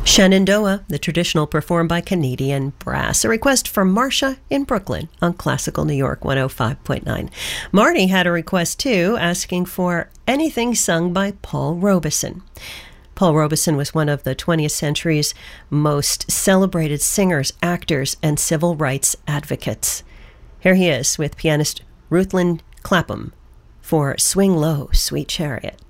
Shenandoah, the traditional performed by Canadian brass. A request from Marcia in Brooklyn on Classical New York 105.9. Marty had a request too, asking for anything sung by Paul Robeson. Paul Robeson was one of the 20th century's most celebrated singers, actors, and civil rights advocates. Here he is with pianist Ruthlyn Clapham for Swing Low, Sweet Chariot.